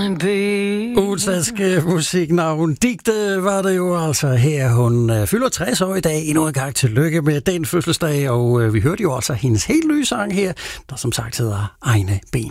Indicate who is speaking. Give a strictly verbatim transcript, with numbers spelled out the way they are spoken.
Speaker 1: ben.
Speaker 2: Udenlandske musiknavn. Digte var det jo altså her. Hun øh, fylder tres år i dag. Endnu en gang tillykke med den fødselsdag. Og øh, vi hørte jo altså hendes helt nye sang her, der som sagt hedder Egne Ben.